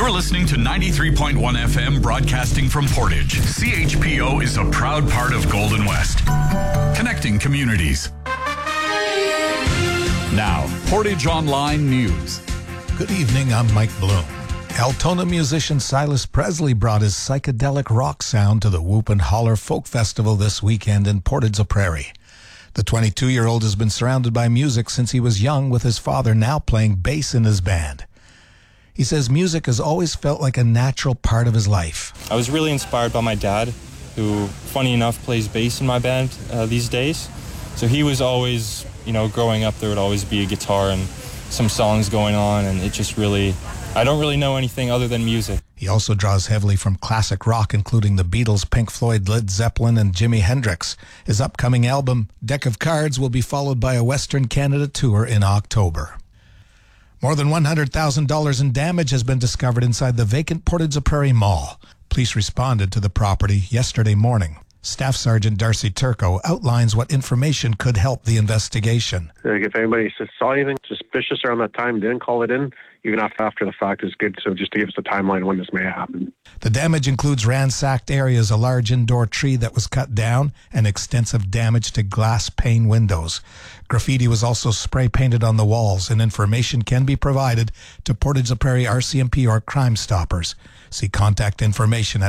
You're listening to 93.1 FM broadcasting from Portage. CHPO is a proud part of Golden West, connecting communities. Now, Portage Online News. Good evening, I'm Mike Bloom. Altona musician Silas Presley brought his psychedelic rock sound to the Whoop and Holler Folk Festival this weekend in Portage-la-Prairie. The 22-year-old has been surrounded by music since he was young, with his father now playing bass in his band. He says music has always felt like a natural part of his life. I was really inspired by my dad, who, funny enough, plays bass in my band these days. So he was always, growing up, there would always be a guitar and some songs going on, and it just really, I don't really know anything other than music. He also draws heavily from classic rock, including the Beatles, Pink Floyd, Led Zeppelin, and Jimi Hendrix. His upcoming album, Deck of Cards, will be followed by a Western Canada tour in October. More than $100,000 in damage has been discovered inside the vacant Portage-la-Prairie Mall. Police responded to the property yesterday morning. Staff Sergeant Darcy Turco outlines what information could help the investigation. If anybody saw anything suspicious around that time, didn't call it in, even after the fact is good. So just to give us the timeline when this may happen. The damage includes ransacked areas, a large indoor tree that was cut down, and extensive damage to glass pane windows. Graffiti was also spray painted on the walls, and information can be provided to Portage-la-Prairie RCMP or Crime Stoppers. See contact information at